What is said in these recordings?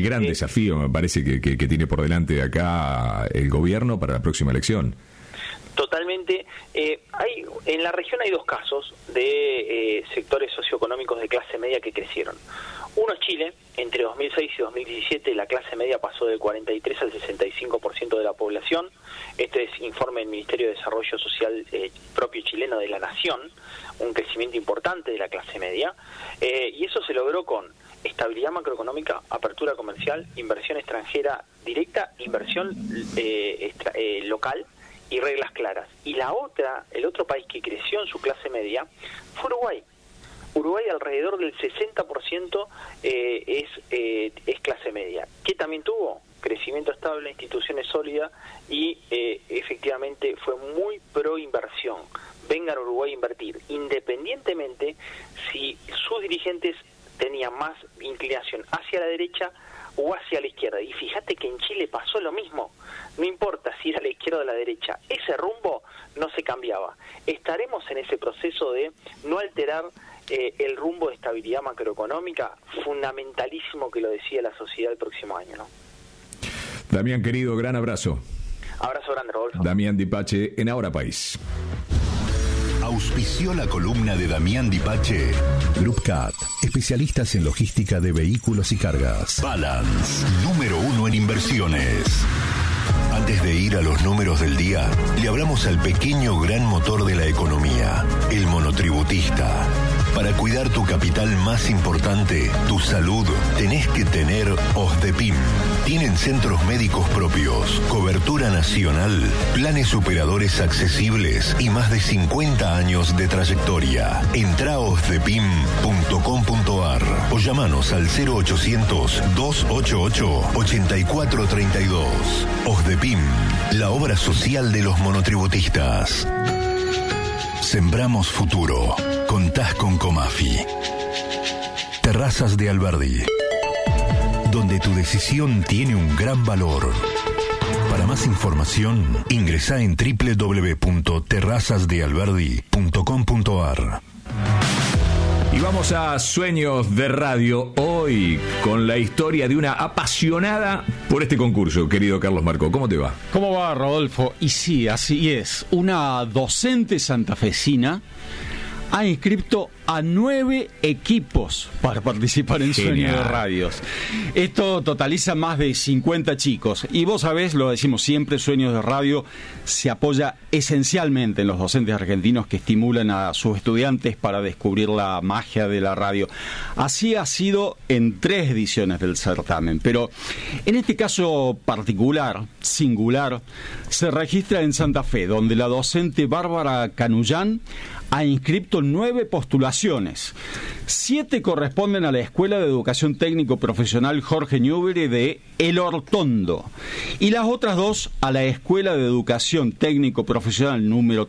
Gran desafío, me parece, que tiene por delante acá el gobierno para la próxima elección. Totalmente. En la región hay dos casos de sectores socioeconómicos de clase media que crecieron. Uno es Chile. Entre 2006 y 2017 la clase media pasó del 43 al 65% de la población. Este es informe del Ministerio de Desarrollo Social propio chileno de la Nación, un crecimiento importante de la clase media, y eso se logró con estabilidad macroeconómica, apertura comercial, inversión extranjera directa, inversión local y reglas claras. Y el otro país que creció en su clase media fue Uruguay. Uruguay alrededor del 60% es clase media, que también tuvo crecimiento estable, instituciones sólidas y efectivamente fue muy pro inversión. Vengan a Uruguay a invertir, independientemente si sus dirigentes tenían más inclinación hacia la derecha o hacia la izquierda. Y fíjate que en Chile pasó lo mismo. No importa si era la izquierda o la derecha, ese rumbo no se cambiaba. Estaremos en ese proceso de no alterar el rumbo de estabilidad macroeconómica, fundamentalísimo que lo decía la sociedad el próximo año, ¿no? Damián, querido, gran abrazo. Abrazo grande, Rodolfo. Damián Dipache en Ahora País. Auspició la columna de Damián Dipache. Group Cat, especialistas en logística de vehículos y cargas. Balance, número 1 en inversiones. Antes de ir a los números del día, le hablamos al pequeño gran motor de la economía, el monotributista. Para cuidar tu capital más importante, tu salud, tenés que tener OSDEPIM. Tienen centros médicos propios, cobertura nacional, planes superadores accesibles y más de 50 años de trayectoria. Entrá a osdepim.com.ar o llamanos al 0800-288-8432. OSDEPIM, la obra social de los monotributistas. Sembramos futuro. Contás con Comafi. Terrazas de Alberdi, donde tu decisión tiene un gran valor. Para más información, ingresá en www.terrazasdealberdi.com.ar. Y vamos a Sueños de Radio hoy con la historia de una apasionada por este concurso, querido Carlos Marco. ¿Cómo te va? ¿Cómo va, Rodolfo? Y sí, así es. Una docente santafesina ha inscrito a 9 equipos para participar en Sueños de Radios. Esto totaliza más de 50 chicos. Y vos sabés, lo decimos siempre, Sueños de Radio se apoya esencialmente en los docentes argentinos que estimulan a sus estudiantes para descubrir la magia de la radio. Así ha sido en 3 ediciones del certamen. Pero en este caso particular, singular, se registra en Santa Fe, donde la docente Bárbara Canullán ha inscrito 9 postulaciones. 7 corresponden a la Escuela de Educación Técnico Profesional Jorge Newbery de El Hortondo y las otras 2 a la Escuela de Educación Técnico Profesional número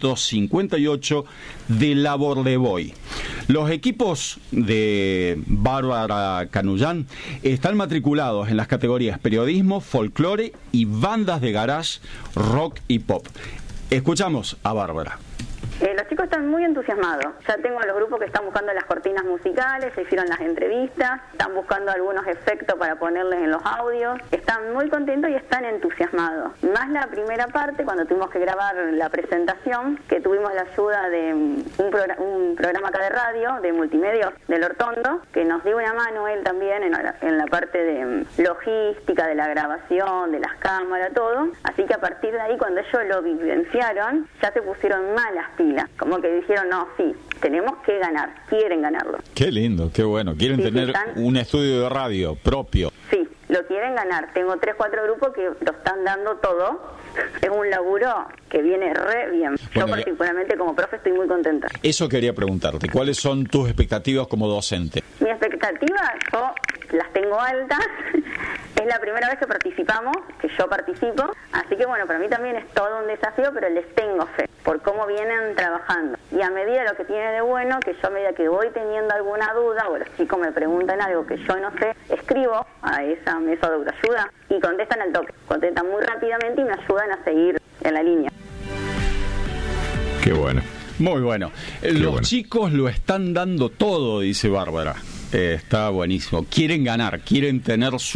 358 de La Bordevoy. Los equipos de Bárbara Canullán están matriculados en las categorías periodismo, folclore y bandas de garage, rock y pop. Escuchamos a Bárbara. Los chicos están muy entusiasmados. Ya tengo a los grupos que están buscando las cortinas musicales, se hicieron las entrevistas, están buscando algunos efectos para ponerles en los audios. Están muy contentos y están entusiasmados. Más la primera parte, cuando tuvimos que grabar la presentación, que tuvimos la ayuda de un programa acá de radio, de multimedia, del Hortondo, que nos dio una mano él también en la parte de logística, de la grabación, de las cámaras, todo. Así que a partir de ahí, cuando ellos lo vivenciaron, ya se pusieron malas pilas. Como que dijeron, no, sí, tenemos que ganar, quieren ganarlo. Qué lindo, qué bueno. Quieren tener un estudio de radio propio. Sí, lo quieren ganar. Tengo 3-4 grupos que lo están dando todo. Es un laburo que viene re bien. Bueno, yo particularmente como profe estoy muy contenta. Eso quería preguntarte. ¿Cuáles son tus expectativas como docente? Mi expectativa, yo las tengo altas. Es la primera vez que participamos, que yo participo. Así que bueno, para mí también es todo un desafío, pero les tengo fe por cómo vienen trabajando. Y a medida lo que tiene de bueno, que yo a medida que voy teniendo alguna duda, o los chicos me preguntan algo que yo no sé, escribo a esa mesa de autoayuda y contestan al toque. Contestan muy rápidamente y me ayudan a seguir en la línea. Qué bueno. Muy bueno. Los chicos lo están dando todo, dice Bárbara. Está buenísimo. Quieren ganar, quieren tener su